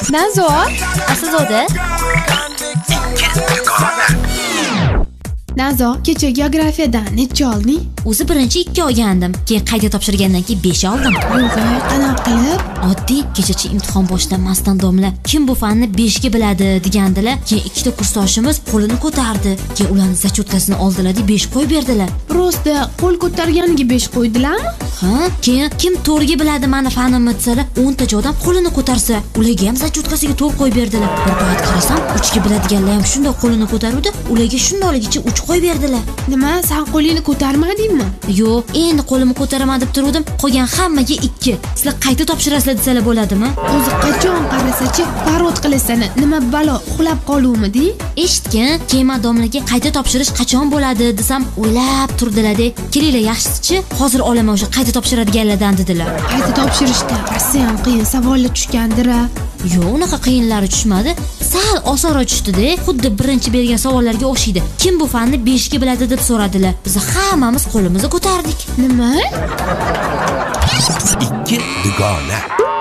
Nazo, Aslida Nazo, kecha geografiyadan necha olding? o'zi birinchi 2 olgandim, keyin qayta topshirgandan keyin 5 oldim. Yo'g'e, qanaqa qilib? Oddiy kechachi imtihon boshlanmasdan domla kim bu fanni 5 ga biladi degandilar. Keyin ikkita kursdoshimiz qo'lini ko'tardi. Keyin ularning zachotkasini oldilar-da 5 qo'yib berdilar. Prosta qo'l ko'targaniga 5 qo'ydilarmi? Ha, keyin kim 4 ga biladi mana fanimni desalar, 10 ta odam qo'lini ko'tarsa, ularga ham zachotkasiga 4 qo'yib berdilar. Bir payt qarasam, 3 ga biladiganlar ham shunday qo'lini ko'taruvdi, ularga shundayligicha 3 qo'yib berdilar. Nima, sen qo'lingni ko'tarmadingmi? Yo'q, endi qo'limni ko'taraman deb turdim, qolgan hammaga 2. Sizlar qayta topshirasizlar desalar bo'ladimi? O'zi qachon qarasachi parod qilasan, nima balo uxlab qoluvmidi? Eshitgan, keyin domlaga qayta topshirish qachon bo'ladi desam, o'ylab turdilar-da. Kelinglar yaxshisi, hozir olaman o'sha qayta topshiradiganlardan dedilar. Qayta topshirishda rasam qiyin savollar tushgandir-a? Yo'q, unaqa qiyinlari tushmadi. Sal osonroq tushdi-da, xuddi birinchi bergan savollarga o'xshaydi. Kim bu fanni 5 ga biladi deb so'radilar. Biz hammamiz qo'limizni ko'tardik. Nima? 2 dugona.